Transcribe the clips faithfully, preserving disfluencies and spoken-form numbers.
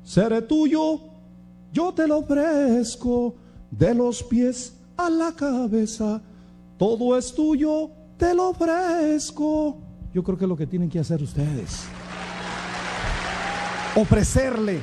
seré tuyo, yo te lo ofrezco, de los pies a la cabeza, todo es tuyo, te lo ofrezco. Yo creo que es lo que tienen que hacer ustedes. Ofrecerle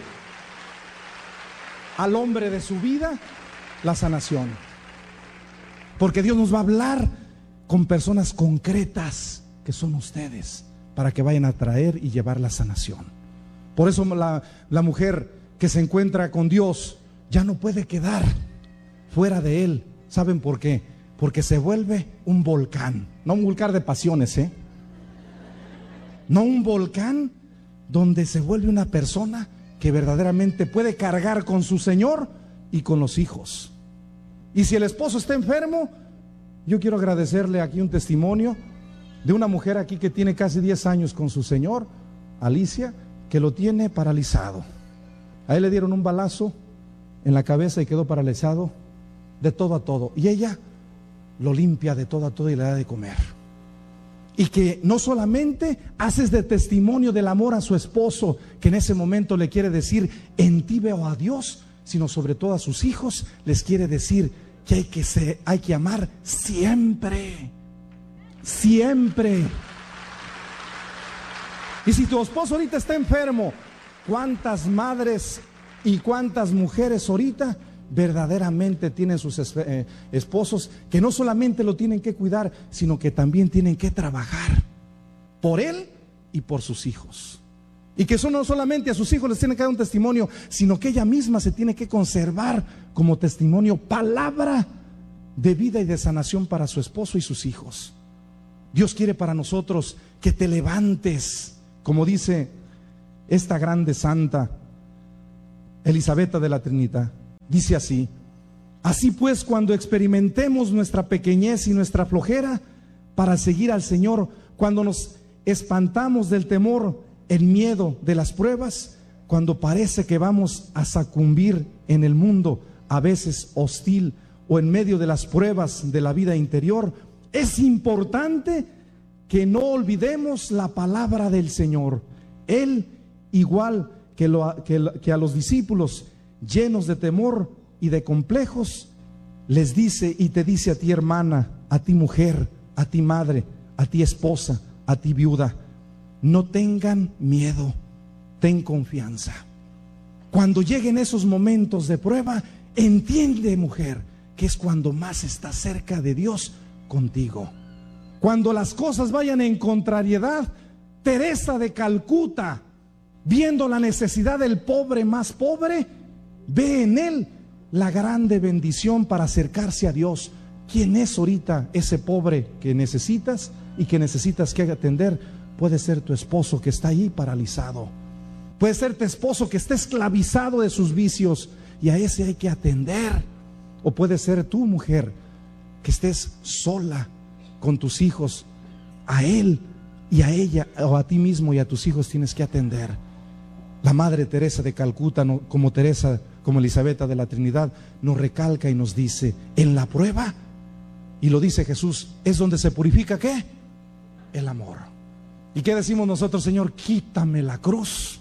al hombre de su vida la sanación. Porque Dios nos va a hablar con personas concretas que son ustedes, para que vayan a traer y llevar la sanación. Por eso la, la mujer que se encuentra con Dios ya no puede quedar fuera de Él. ¿Saben por qué? Porque se vuelve un volcán. No un volcán de pasiones, ¿eh? No un volcán donde se vuelve una persona que verdaderamente puede cargar con su Señor y con los hijos. Y si el esposo está enfermo, yo quiero agradecerle aquí un testimonio de una mujer aquí que tiene casi diez años con su Señor, Alicia, que lo tiene paralizado. A él le dieron un balazo en la cabeza y quedó paralizado de todo a todo. Y ella lo limpia de todo a todo y le da de comer. Y que no solamente haces de testimonio del amor a su esposo, que en ese momento le quiere decir, en ti veo a Dios, sino sobre todo a sus hijos, les quiere decir que hay que, ser, hay que amar siempre, siempre. Y si tu esposo ahorita está enfermo, ¿cuántas madres y cuántas mujeres ahorita verdaderamente tienen sus eh, esposos que no solamente lo tienen que cuidar, sino que también tienen que trabajar por él y por sus hijos? Y que eso no solamente a sus hijos les tiene que dar un testimonio, sino que ella misma se tiene que conservar como testimonio, palabra de vida y de sanación para su esposo y sus hijos. Dios quiere para nosotros que te levantes, como dice esta grande santa Elisabetta de la Trinidad. Dice así: así pues, cuando experimentemos nuestra pequeñez y nuestra flojera para seguir al Señor, cuando nos espantamos del temor, el miedo de las pruebas, cuando parece que vamos a sucumbir en el mundo a veces hostil o en medio de las pruebas de la vida interior, es importante que no olvidemos la palabra del Señor. Él, igual que, lo, que, que a los discípulos llenos de temor y de complejos, les dice y te dice a ti, hermana, a ti mujer, a ti madre, a ti esposa, a ti viuda: no tengan miedo, ten confianza. Cuando lleguen esos momentos de prueba, entiende, mujer, que es cuando más estás cerca de Dios contigo. Cuando las cosas vayan en contrariedad, Teresa de Calcuta, viendo la necesidad del pobre más pobre, ve en él la grande bendición para acercarse a Dios. ¿Quién es ahorita ese pobre que necesitas y que necesitas que atender? Puede ser tu esposo que está ahí paralizado. Puede ser tu esposo que está esclavizado de sus vicios y a ese hay que atender. O puede ser tu mujer que estés sola con tus hijos. A él y a ella o a ti mismo y a tus hijos tienes que atender. La Madre Teresa de Calcuta, no, como Teresa, como Elisabetta de la Trinidad, nos recalca y nos dice: en la prueba, y lo dice Jesús, es donde se purifica ¿qué? El amor. ¿Y qué decimos nosotros? Señor, quítame la cruz.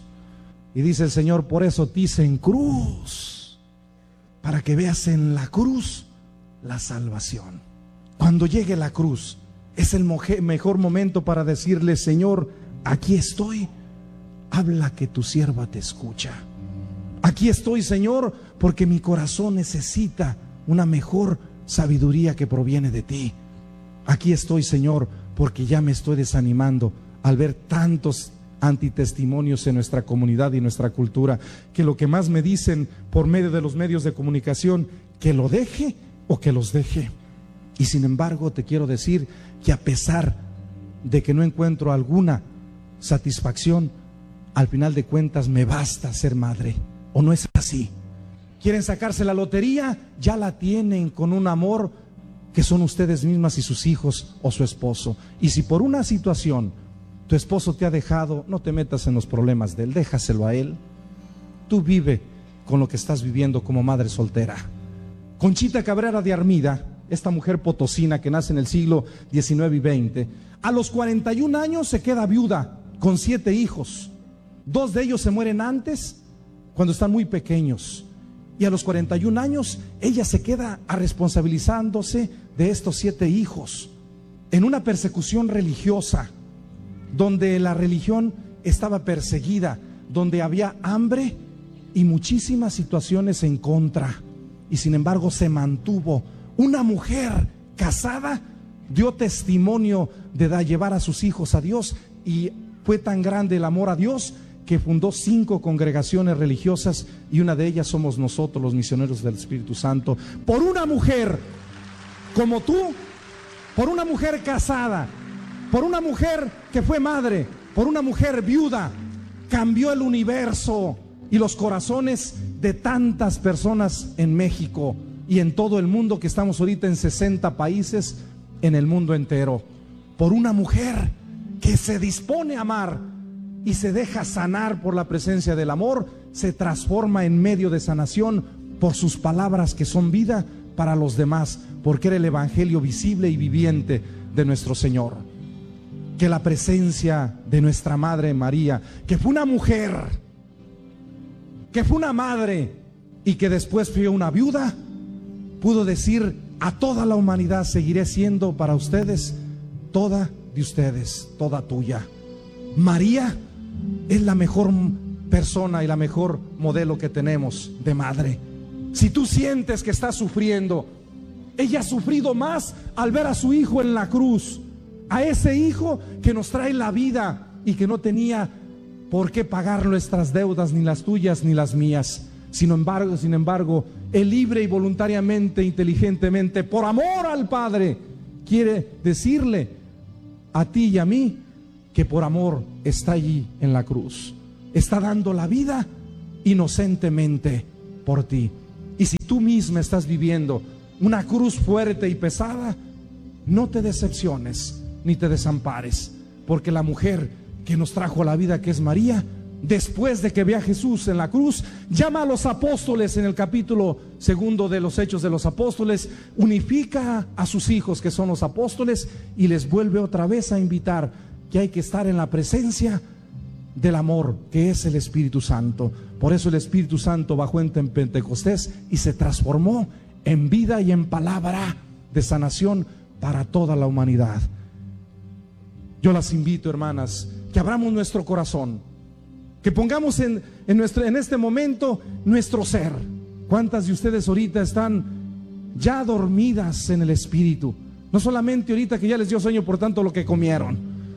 Y dice el Señor: por eso te hice en cruz, para que veas en la cruz la salvación. Cuando llegue la cruz, es el mejor momento para decirle: Señor, aquí estoy, habla que tu sierva te escucha. Aquí estoy, Señor, porque mi corazón necesita una mejor sabiduría que proviene de ti. Aquí estoy, Señor, porque ya me estoy desanimando al ver tantos antitestimonios en nuestra comunidad y nuestra cultura, que lo que más me dicen por medio de los medios de comunicación, que lo deje o que los deje. Y sin embargo te quiero decir que a pesar de que no encuentro alguna satisfacción, al final de cuentas me basta ser madre. ¿O no es así? Quieren sacarse la lotería, ya la tienen con un amor que son ustedes mismas y sus hijos o su esposo. Y si por una situación tu esposo te ha dejado, no te metas en los problemas de él, déjaselo a él. Tú vive con lo que estás viviendo como madre soltera. Conchita Cabrera de Armida, esta mujer potosina que nace en el siglo diecinueve y veinte, a los cuarenta y un años se queda viuda con siete hijos. Dos de ellos se mueren antes cuando están muy pequeños. Y a los cuarenta y un años, ella se queda a responsabilizándose de estos siete hijos en una persecución religiosa, donde la religión estaba perseguida, donde había hambre y muchísimas situaciones en contra. Y sin embargo se mantuvo. Una mujer casada dio testimonio de da, llevar a sus hijos a Dios, y fue tan grande el amor a Dios que fundó cinco congregaciones religiosas, y una de ellas somos nosotros, los misioneros del Espíritu Santo. Por una mujer como tú, por una mujer casada, por una mujer que fue madre, por una mujer viuda, cambió el universo y los corazones de tantas personas en México y en todo el mundo, que estamos ahorita en sesenta países en el mundo entero. Por una mujer que se dispone a amar y se deja sanar por la presencia del amor, se transforma en medio de sanación por sus palabras que son vida para los demás, porque era el evangelio visible y viviente de nuestro Señor. Que la presencia de nuestra Madre María, que fue una mujer, que fue una madre y que después fue una viuda, pudo decir a toda la humanidad: seguiré siendo para ustedes toda de ustedes, toda tuya. María es la mejor persona y la mejor modelo que tenemos de madre. Si tú sientes que estás sufriendo, ella ha sufrido más al ver a su hijo en la cruz, a ese hijo que nos trae la vida y que no tenía por qué pagar nuestras deudas, ni las tuyas ni las mías. Sin embargo, sin embargo, él libre y voluntariamente, inteligentemente, por amor al Padre, quiere decirle a ti y a mí que por amor está allí en la cruz, está dando la vida inocentemente por ti. Y si tú misma estás viviendo una cruz fuerte y pesada, no te decepciones ni te desampares, porque la mujer que nos trajo la vida, que es María, después de que ve a Jesús en la cruz, llama a los apóstoles en el capítulo segundo de los Hechos de los Apóstoles, unifica a sus hijos, que son los apóstoles, y les vuelve otra vez a invitar que hay que estar en la presencia del amor, que es el Espíritu Santo. Por eso el Espíritu Santo bajó en Pentecostés y se transformó en vida y en palabra de sanación para toda la humanidad. Yo las invito, hermanas, que abramos nuestro corazón, que pongamos en, en, nuestro, en este momento nuestro ser. ¿Cuántas de ustedes ahorita están ya dormidas en el Espíritu? No solamente ahorita que ya les dio sueño por tanto lo que comieron.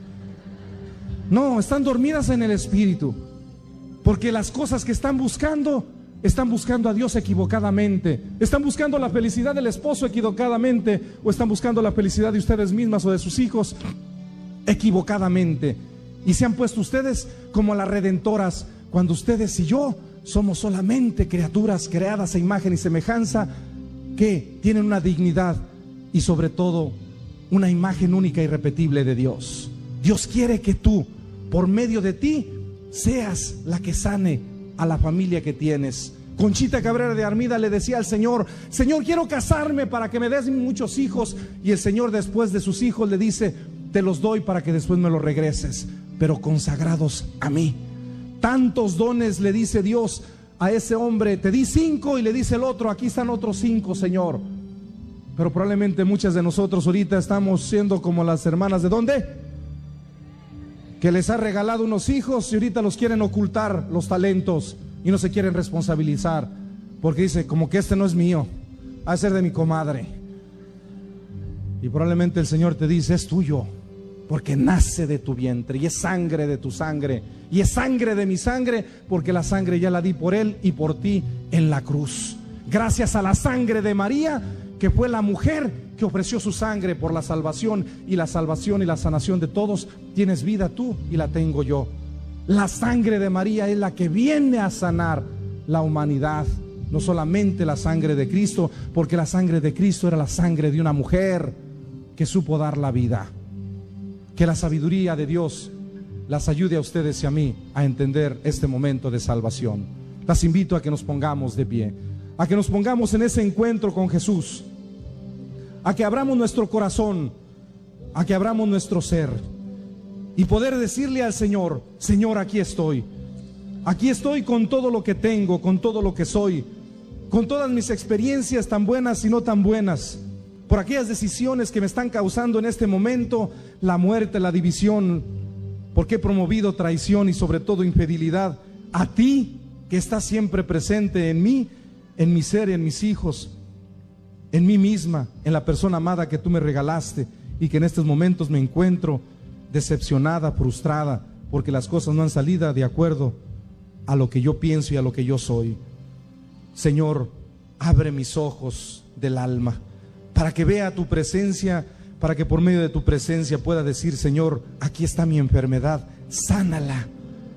No, están dormidas en el Espíritu, porque las cosas que están buscando, están buscando a Dios equivocadamente. Están buscando la felicidad del esposo equivocadamente, o están buscando la felicidad de ustedes mismas o de sus hijos equivocadamente. Y se han puesto ustedes como las redentoras, cuando ustedes y yo somos solamente criaturas creadas a imagen y semejanza, que tienen una dignidad y sobre todo una imagen única y irrepetible de Dios. Dios quiere que tú, por medio de ti, seas la que sane a la familia que tienes. Conchita Cabrera de Armida le decía al Señor: Señor, quiero casarme para que me des muchos hijos. Y el Señor, después de sus hijos, le dice: te los doy para que después me los regreses, pero consagrados a mí. Tantos dones le dice Dios a ese hombre: te di cinco, y le dice el otro: aquí están otros cinco, Señor. Pero probablemente muchas de nosotros ahorita estamos siendo como las hermanas de ¿dónde? Que les ha regalado unos hijos y ahorita los quieren ocultar los talentos y no se quieren responsabilizar, porque dice: como que este no es mío, ha de ser de mi comadre. Y probablemente el Señor te dice: es tuyo, porque nace de tu vientre y es sangre de tu sangre y es sangre de mi sangre, porque la sangre ya la di por él y por ti en la cruz. Gracias a la sangre de María, que fue la mujer que ofreció su sangre por la salvación, y la salvación y la sanación de todos, tienes vida tú y la tengo yo. La sangre de María es la que viene a sanar la humanidad, no solamente la sangre de Cristo, porque la sangre de Cristo era la sangre de una mujer que supo dar la vida. Que la sabiduría de Dios las ayude a ustedes y a mí a entender este momento de salvación. Las invito a que nos pongamos de pie, a que nos pongamos en ese encuentro con Jesús, a que abramos nuestro corazón, a que abramos nuestro ser y poder decirle al Señor: Señor, aquí estoy. Aquí estoy con todo lo que tengo, con todo lo que soy, con todas mis experiencias tan buenas y no tan buenas, por aquellas decisiones que me están causando en este momento la muerte, la división, porque he promovido traición y sobre todo infidelidad a ti, que estás siempre presente en mí, en mi ser, en mis hijos, en mí misma, en la persona amada que tú me regalaste, y que en estos momentos me encuentro decepcionada, frustrada, porque las cosas no han salido de acuerdo a lo que yo pienso y a lo que yo soy. Señor, abre mis ojos del alma para que vea tu presencia, para que por medio de tu presencia pueda decir: Señor, aquí está mi enfermedad, sánala.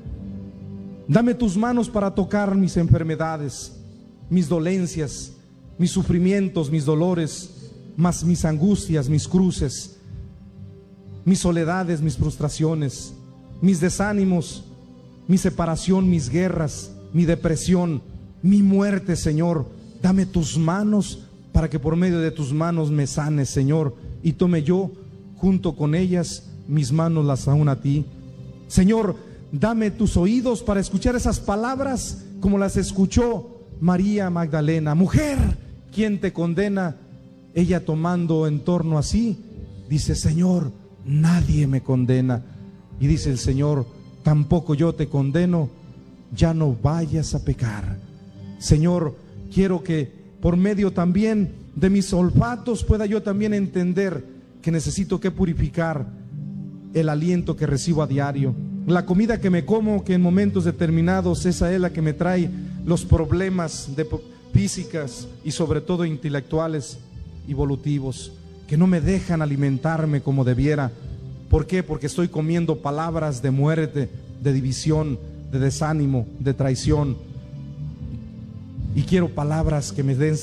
Dame tus manos para tocar mis enfermedades, mis dolencias, mis sufrimientos, mis dolores, más mis angustias, mis cruces, mis soledades, mis frustraciones, mis desánimos, mi separación, mis guerras, mi depresión, mi muerte. Señor, dame tus manos para que por medio de tus manos me sanes, Señor, y tome yo junto con ellas mis manos, las aúno a ti. Señor, dame tus oídos para escuchar esas palabras como las escuchó María Magdalena. Mujer, ¿quién te condena? Ella, tomando en torno así, dice: Señor, nadie me condena. Y dice el Señor: tampoco yo te condeno, ya no vayas a pecar. Señor, quiero que por medio también de mis olfatos pueda yo también entender que necesito que purificar el aliento que recibo a diario, la comida que me como, que en momentos determinados esa es la que me trae los problemas de físicas y sobre todo intelectuales y evolutivos, que no me dejan alimentarme como debiera. ¿Por qué? Porque estoy comiendo palabras de muerte, de división, de desánimo, de traición. Y quiero palabras que me den